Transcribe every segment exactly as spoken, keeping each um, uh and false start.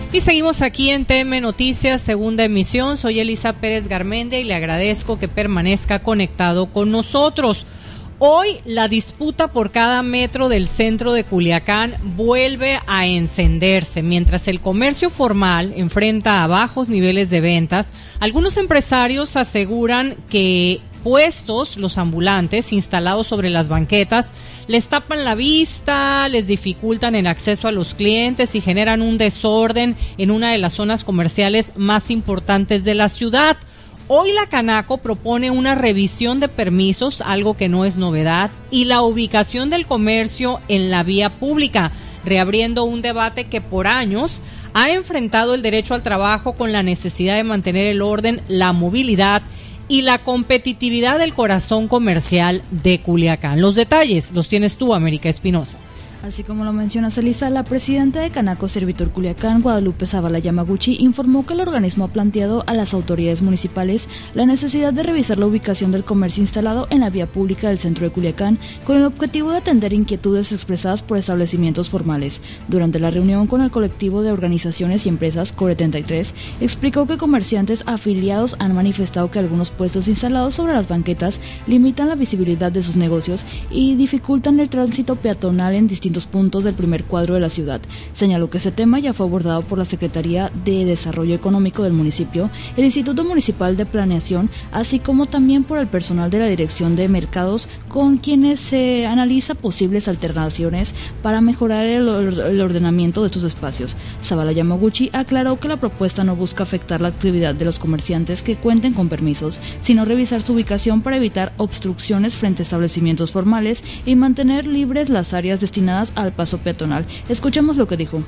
Y seguimos aquí en T M Noticias, segunda emisión. Soy Elisa Pérez Garmendia y le agradezco que permanezca conectado con nosotros. Hoy la disputa por cada metro del centro de Culiacán vuelve a encenderse. Mientras el comercio formal enfrenta a bajos niveles de ventas, algunos empresarios aseguran que puestos, los ambulantes instalados sobre las banquetas, les tapan la vista, les dificultan el acceso a los clientes y generan un desorden en una de las zonas comerciales más importantes de la ciudad. Hoy la Canaco propone una revisión de permisos, algo que no es novedad, y la ubicación del comercio en la vía pública, reabriendo un debate que por años ha enfrentado el derecho al trabajo con la necesidad de mantener el orden, la movilidad y la competitividad del corazón comercial de Culiacán. Los detalles los tienes tú, América Espinosa. Así como lo mencionas, Elisa, la presidenta de Canaco Servitur Culiacán, Guadalupe Zavala Yamaguchi, informó que el organismo ha planteado a las autoridades municipales la necesidad de revisar la ubicación del comercio instalado en la vía pública del centro de Culiacán con el objetivo de atender inquietudes expresadas por establecimientos formales. Durante la reunión con el colectivo de organizaciones y empresas Core treinta y tres, explicó que comerciantes afiliados han manifestado que algunos puestos instalados sobre las banquetas limitan la visibilidad de sus negocios y dificultan el tránsito peatonal en distintos puntos del primer cuadro de la ciudad. Señaló que ese tema ya fue abordado por la Secretaría de Desarrollo Económico del municipio, el Instituto Municipal de Planeación, así como también por el personal de la Dirección de Mercados, con quienes se analiza posibles alternaciones para mejorar el, el ordenamiento de estos espacios. Zavala Yamaguchi aclaró que la propuesta no busca afectar la actividad de los comerciantes que cuenten con permisos, sino revisar su ubicación para evitar obstrucciones frente a establecimientos formales y mantener libres las áreas destinadas al paso peatonal. Escuchemos lo que dijo.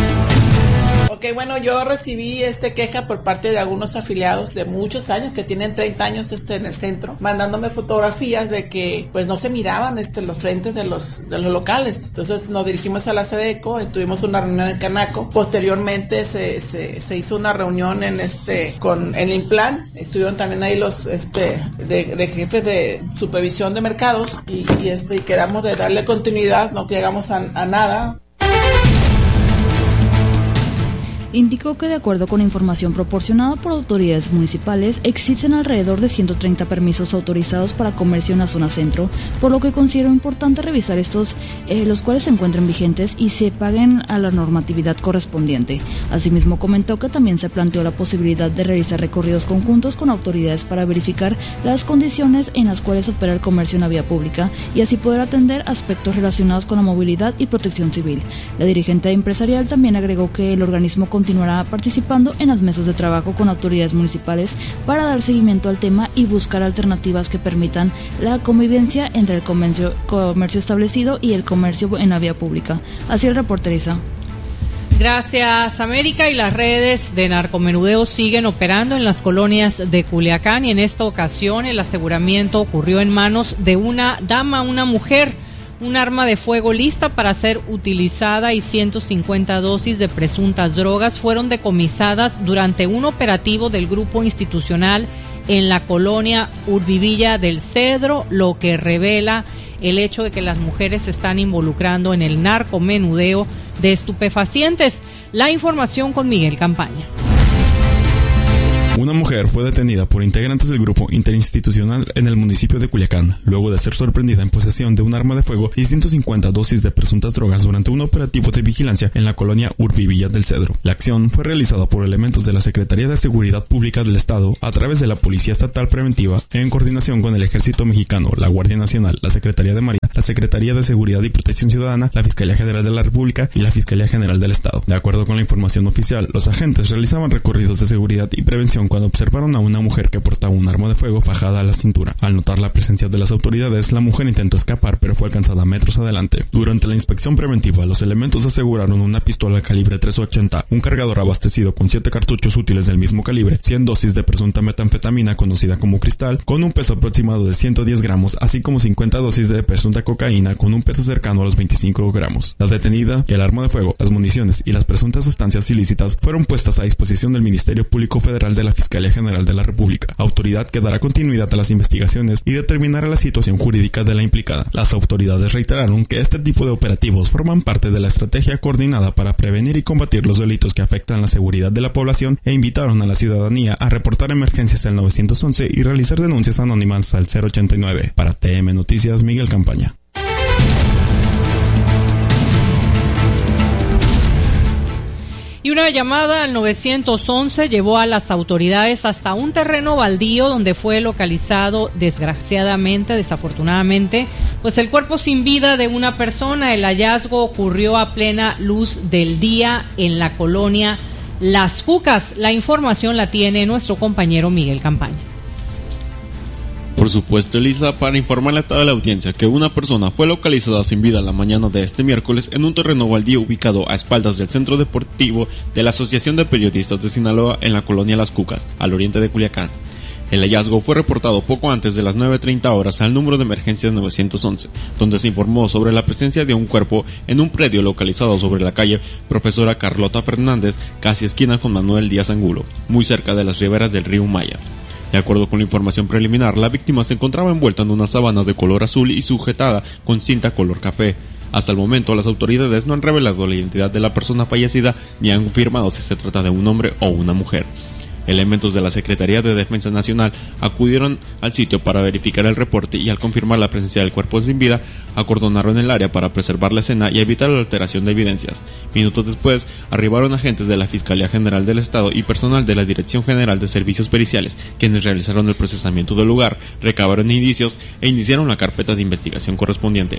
Ok, bueno, yo recibí este queja por parte de algunos afiliados de muchos años que tienen treinta años este en el centro, mandándome fotografías de que pues no se miraban este los frentes de los de los locales. Entonces nos dirigimos a la SEDECO, estuvimos una reunión en Canaco, posteriormente se, se, se hizo una reunión en este con el Implan, estuvieron también ahí los este de, de jefes de supervisión de mercados y, y este y quedamos de darle continuidad, no llegamos a, a nada. Indicó que de acuerdo con información proporcionada por autoridades municipales, existen alrededor de ciento treinta permisos autorizados para comercio en la zona centro, por lo que considero importante revisar estos, eh, los cuales se encuentren vigentes y se paguen a la normatividad correspondiente. Asimismo, comentó que también se planteó la posibilidad de realizar recorridos conjuntos con autoridades para verificar las condiciones en las cuales opera el comercio en la vía pública y así poder atender aspectos relacionados con la movilidad y protección civil. La dirigente empresarial también agregó que el organismo continuará participando en las mesas de trabajo con autoridades municipales para dar seguimiento al tema y buscar alternativas que permitan la convivencia entre el comercio, comercio establecido y el comercio en la vía pública. Así el reporte, Isa. Gracias, América. Y las redes de narcomenudeo siguen operando en las colonias de Culiacán y en esta ocasión el aseguramiento ocurrió en manos de una dama, una mujer. Un arma de fuego lista para ser utilizada y ciento cincuenta dosis de presuntas drogas fueron decomisadas durante un operativo del grupo institucional en la colonia Urbivilla del Cedro, lo que revela el hecho de que las mujeres se están involucrando en el narcomenudeo de estupefacientes. La información con Miguel Campaña. Una mujer fue detenida por integrantes del grupo interinstitucional en el municipio de Culiacán, luego de ser sorprendida en posesión de un arma de fuego y ciento cincuenta dosis de presuntas drogas durante un operativo de vigilancia en la colonia Urbivilla del Cedro. La acción fue realizada por elementos de la Secretaría de Seguridad Pública del Estado a través de la Policía Estatal Preventiva en coordinación con el Ejército Mexicano, la Guardia Nacional, la Secretaría de Marina, la Secretaría de Seguridad y Protección Ciudadana, la Fiscalía General de la República y la Fiscalía General del Estado. De acuerdo con la información oficial, los agentes realizaban recorridos de seguridad y prevención cuando observaron a una mujer que portaba un arma de fuego fajada a la cintura. Al notar la presencia de las autoridades, la mujer intentó escapar, pero fue alcanzada metros adelante. Durante la inspección preventiva, los elementos aseguraron una pistola calibre tres ochenta, un cargador abastecido con siete cartuchos útiles del mismo calibre, cien dosis de presunta metanfetamina conocida como cristal, con un peso aproximado de ciento diez gramos, así como cincuenta dosis de presunta cocaína con un peso cercano a los veinticinco gramos. La detenida y el arma de fuego, las municiones y las presuntas sustancias ilícitas fueron puestas a disposición del Ministerio Público Federal de la la Fiscalía General de la República, autoridad que dará continuidad a las investigaciones y determinará la situación jurídica de la implicada. Las autoridades reiteraron que este tipo de operativos forman parte de la estrategia coordinada para prevenir y combatir los delitos que afectan la seguridad de la población e invitaron a la ciudadanía a reportar emergencias al nueve once y realizar denuncias anónimas al cero ochenta y nueve. Para T M Noticias, Miguel Campaña. Y una llamada al nueve once llevó a las autoridades hasta un terreno baldío donde fue localizado desgraciadamente, desafortunadamente, pues el cuerpo sin vida de una persona. El hallazgo ocurrió a plena luz del día en la colonia Las Cucas. La información la tiene nuestro compañero Miguel Campaña. Por supuesto, Elisa, para informarle a toda la audiencia que una persona fue localizada sin vida la mañana de este miércoles en un terreno baldío ubicado a espaldas del Centro Deportivo de la Asociación de Periodistas de Sinaloa en la colonia Las Cucas, al oriente de Culiacán. El hallazgo fue reportado poco antes de las nueve treinta horas al número de emergencias nueve once, donde se informó sobre la presencia de un cuerpo en un predio localizado sobre la calle Profesora Carlota Fernández, casi esquina con Manuel Díaz Angulo, muy cerca de las riberas del río Maya. De acuerdo con la información preliminar, la víctima se encontraba envuelta en una sábana de color azul y sujetada con cinta color café. Hasta el momento, las autoridades no han revelado la identidad de la persona fallecida ni han confirmado si se trata de un hombre o una mujer. Elementos de la Secretaría de Defensa Nacional acudieron al sitio para verificar el reporte y al confirmar la presencia del cuerpo sin vida, acordonaron el área para preservar la escena y evitar la alteración de evidencias. Minutos después, arribaron agentes de la Fiscalía General del Estado y personal de la Dirección General de Servicios Periciales, quienes realizaron el procesamiento del lugar, recabaron indicios e iniciaron la carpeta de investigación correspondiente.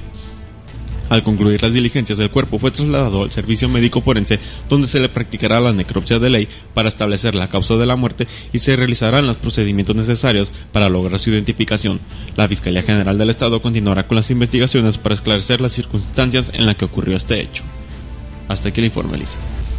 Al concluir las diligencias, el cuerpo fue trasladado al servicio médico forense, donde se le practicará la necropsia de ley para establecer la causa de la muerte y se realizarán los procedimientos necesarios para lograr su identificación. La Fiscalía General del Estado continuará con las investigaciones para esclarecer las circunstancias en las que ocurrió este hecho. Hasta aquí el informe, Elisa.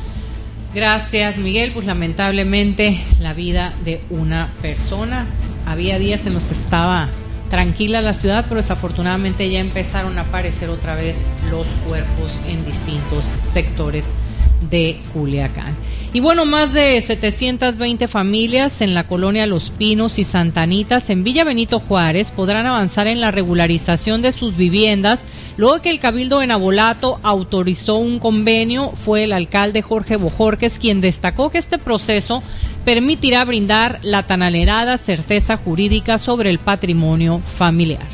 Gracias, Miguel. Pues lamentablemente la vida de una persona. Había días en los que estaba tranquila la ciudad, pero desafortunadamente ya empezaron a aparecer otra vez los cuerpos en distintos sectores de Culiacán. Y bueno, más de setecientas veinte familias en la colonia Los Pinos y Santanitas en Villa Benito Juárez podrán avanzar en la regularización de sus viviendas luego que el Cabildo de Navolato autorizó un convenio. Fue el alcalde Jorge Bojorquez quien destacó que este proceso permitirá brindar la tan anhelada certeza jurídica sobre el patrimonio familiar.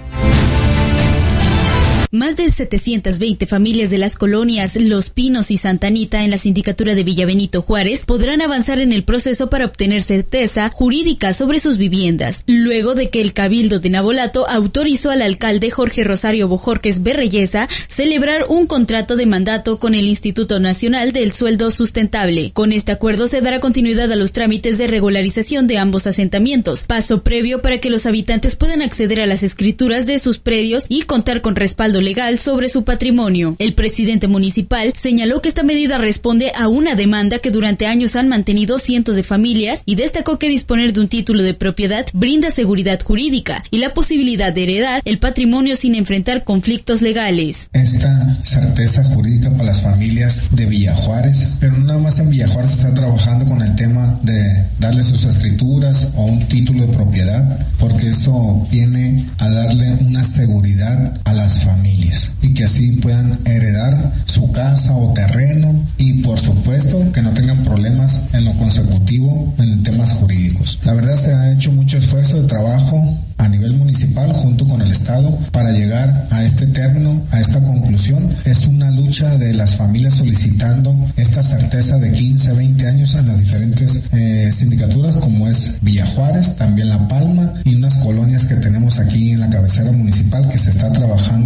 Más de setecientas veinte familias de las colonias Los Pinos y Santa Anita en la sindicatura de Villa Benito Juárez podrán avanzar en el proceso para obtener certeza jurídica sobre sus viviendas, luego de que el Cabildo de Navolato autorizó al alcalde Jorge Rosario Bojorquez Berreyesa celebrar un contrato de mandato con el Instituto Nacional del Sueldo Sustentable. Con este acuerdo se dará continuidad a los trámites de regularización de ambos asentamientos, paso previo para que los habitantes puedan acceder a las escrituras de sus predios y contar con respaldo legal sobre su patrimonio. El presidente municipal señaló que esta medida responde a una demanda que durante años han mantenido cientos de familias y destacó que disponer de un título de propiedad brinda seguridad jurídica y la posibilidad de heredar el patrimonio sin enfrentar conflictos legales. Esta certeza jurídica para las familias de Villa Juárez, pero no nada más en Villa Juárez se está trabajando con el tema de darle sus escrituras o un título de propiedad, porque eso viene a darle una seguridad a las familias y que así puedan heredar su casa o terreno y por supuesto que no tengan problemas en lo consecutivo en temas jurídicos. La verdad se ha hecho mucho esfuerzo de trabajo a nivel municipal junto con el Estado para llegar a este término, a esta conclusión. Es una lucha de las familias solicitando esta certeza de quince, veinte años en las diferentes eh, sindicaturas como es Villa Juárez, también La Palma y unas colonias que tenemos aquí en la cabecera municipal que se está trabajando